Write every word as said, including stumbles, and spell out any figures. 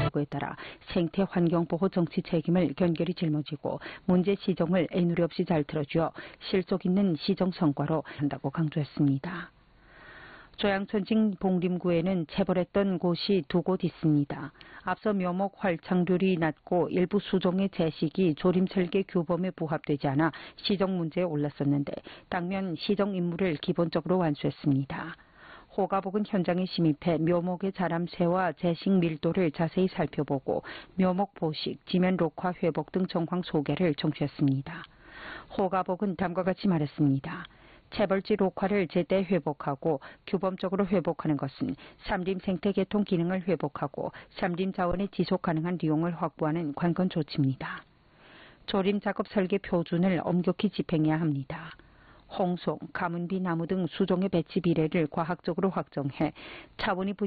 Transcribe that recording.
결과에 따라 생태 환경보호 정치 책임을 견결히 짊어지고 문제 시정을 애누리 없이 잘 들어주어 실속 있는 시정 성과로 한다고 강조했습니다. 조양천진 봉림구에는 체벌했던 곳이 두 곳 있습니다. 앞서 묘목 활착률이 낮고 일부 수종의 제식이 조림 설계 규범에 부합되지 않아 시정 문제에 올랐었는데 당면 시정 임무를 기본적으로 완수했습니다. 호가복은 현장에 침입해 묘목의 자람세와 제식 밀도를 자세히 살펴보고 묘목 보식, 지면 녹화 회복 등 정황 소개를 청취했습니다. 호가복은 다음과 같이 말했습니다. 체벌지 녹화를 제때 회복하고 규범적으로 회복하는 것은 삼림 생태 개통 기능을 회복하고 삼림 자원의 지속 가능한 이용을 확보하는 관건 조치입니다. 조림 작업 설계 표준을 엄격히 집행해야 합니다. 홍송, 가문비 나무 등 수종의 배치 비례를 과학적으로 확정해 차원이